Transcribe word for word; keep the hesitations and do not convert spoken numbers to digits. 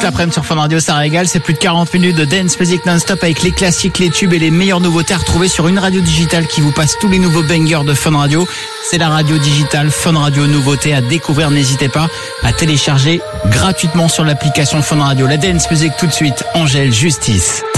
Toute l'après-midi sur Fun Radio, ça régale. C'est plus de quarante minutes de dance music non-stop avec les classiques, les tubes et les meilleures nouveautés à retrouver sur une radio digitale qui vous passe tous les nouveaux bangers de Fun Radio. C'est la radio digitale Fun Radio, nouveauté à découvrir. N'hésitez pas à télécharger gratuitement sur l'application Fun Radio. La dance music tout de suite, Angèle Justice.